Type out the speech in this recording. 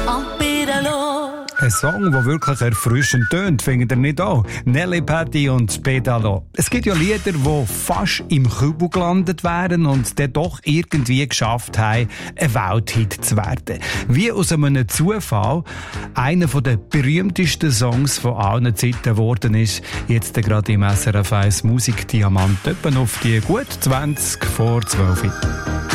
Ein Song, der wirklich erfrischend tönt, findet ihr nicht auch? Nelly Patti und Pedalo. Es gibt ja Lieder, die fast im Kübel gelandet wären und dann doch irgendwie geschafft haben, ein Welthit zu werden. Wie aus einem Zufall einer der berühmtesten Songs von allen Zeiten geworden ist, jetzt gerade im SRF 1 Musikdiamant, etwa auf die gut 20 vor 12.